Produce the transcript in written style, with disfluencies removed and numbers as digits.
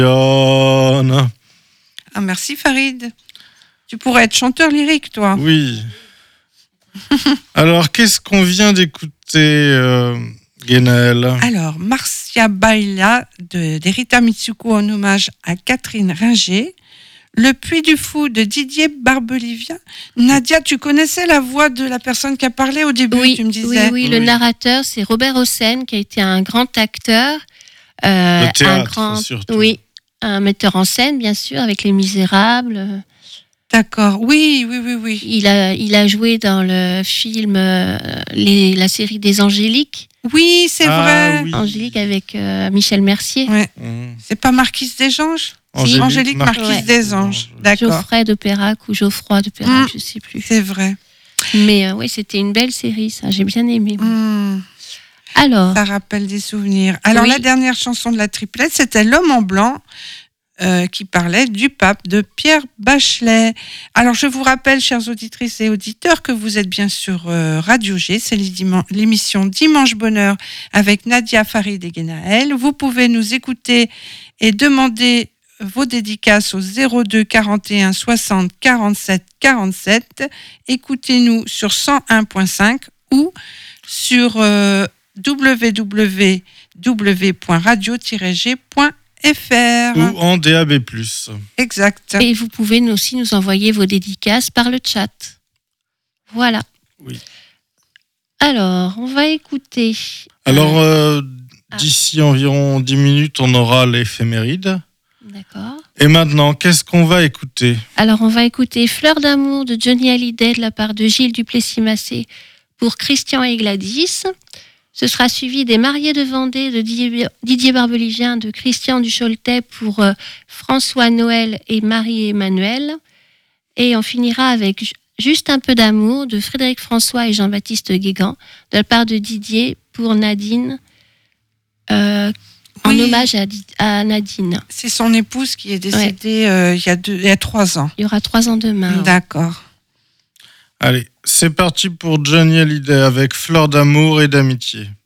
Ah, merci Farid. Tu pourrais être chanteur lyrique, toi. Oui. Alors, qu'est-ce qu'on vient d'écouter, Guénaëlle ? Alors, Marcia Baila d'Erita Mitsuko en hommage à Catherine Ringer. Le Puy du Fou de Didier Barbelivien. Nadia, tu connaissais la voix de la personne qui a parlé au début, Oui, tu me disais. oui, le narrateur, c'est Robert Hossein, qui a été un grand acteur. Le théâtre, surtout. Oui, un metteur en scène, bien sûr, avec Les Misérables. D'accord, oui. Il a joué dans le film, la série des Angéliques. Oui, c'est vrai. Oui. Angélique avec Michel Mercier. Ouais. Mmh. C'est pas Marquise des Anges ? Angélique Marquise des Anges. D'accord. Geoffrey de Perrac ou Geoffroy de Perrac, je sais plus. C'est vrai. Mais oui, c'était une belle série, ça. J'ai bien aimé. Alors. Ça rappelle des souvenirs. Alors, la dernière chanson de la triplette, c'était L'Homme en blanc, qui parlait du pape de Pierre Bachelet. Alors, je vous rappelle, chères auditrices et auditeurs, que vous êtes bien sur Radio G. C'est l'émission Dimanche Bonheur avec Nadia, Farid et Guénaëlle. Vous pouvez nous écouter et demander vos dédicaces au 02 41 60 47 47. Écoutez-nous sur 101.5 ou sur www.radio-g.fr ou en DAB+. Exact. Et vous pouvez aussi nous envoyer vos dédicaces par le chat. Voilà. Oui. Alors, on va écouter. Alors, d'ici environ 10 minutes, on aura l'éphéméride. D'accord. Et maintenant, qu'est-ce qu'on va écouter ? Alors, on va écouter Fleur d'amour de Johnny Hallyday de la part de Gilles Duplessis-Massé pour Christian et Gladys. Ce sera suivi des Mariés de Vendée de Didier Barbelivien, de Christian Ducholtet pour François Noël et Marie-Emmanuel. Et on finira avec Juste un peu d'amour de Frédéric François et Jean-Baptiste Guégan de la part de Didier pour Nadine, en hommage à Nadine. C'est son épouse qui est décédée il y a 3 ans. Il y aura 3 ans demain. D'accord. Allez, c'est parti pour Johnny Hallyday avec Fleur d'amour et d'amitié.